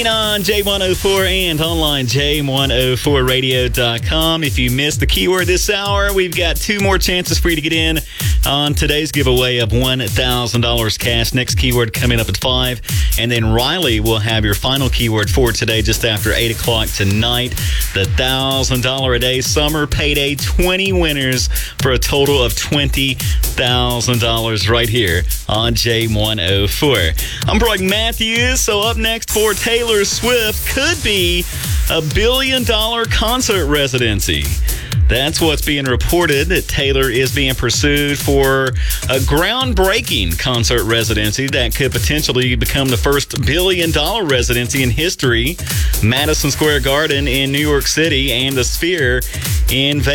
Right on J104 and online J104radio.com. If you missed the keyword this hour, we've got 2 more chances for you to get in on today's giveaway of $1,000 cash. Next keyword coming up at 5. And then Riley will have your final keyword for today just after 8 o'clock tonight. The $1,000 a day summer payday, 20 winners for a total of $20,000 right here on J104. I'm Brock Matthews. So up next for Taylor Swift could be a $1 billion concert residency. That's what's being reported, that Taylor is being pursued for a groundbreaking concert residency that could potentially become the first $1 billion residency in history. Madison Square Garden in New York City and the Sphere in Vegas.